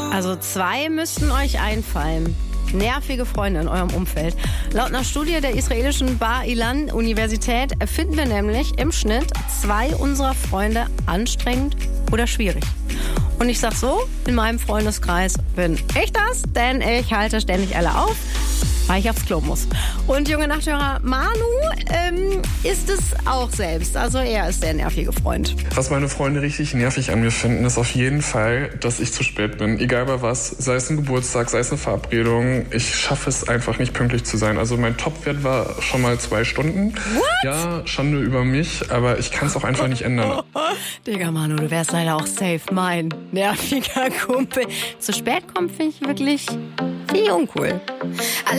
Also 2 müssten euch einfallen. Nervige Freunde in eurem Umfeld. Laut einer Studie der israelischen Bar-Ilan-Universität finden wir nämlich im Schnitt 2 unserer Freunde anstrengend oder schwierig. Und ich sag so, in meinem Freundeskreis bin ich das, denn ich halte ständig alle auf, weil ich aufs Klo muss. Und junge Nachthörer, Manu ist es auch selbst. Also er ist der nervige Freund. Was meine Freunde richtig nervig an mir finden, ist auf jeden Fall, dass ich zu spät bin. Egal bei was, sei es ein Geburtstag, sei es eine Verabredung. Ich schaffe es einfach nicht pünktlich zu sein. Also mein Topwert war schon mal 2 Stunden. What? Ja, Schande über mich, aber ich kann es auch einfach nicht ändern. Digga, Manu, du wärst leider auch safe mein nerviger Kumpel. Zu spät kommen finde ich wirklich wie uncool.